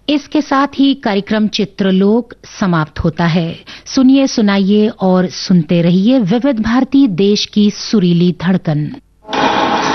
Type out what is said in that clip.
इसके साथ ही कार्यक्रम चित्रलोक समाप्त होता है। सुनिए, सुनाइए और सुनते रहिए विविध भारती, देश की सुरीली धड़कन।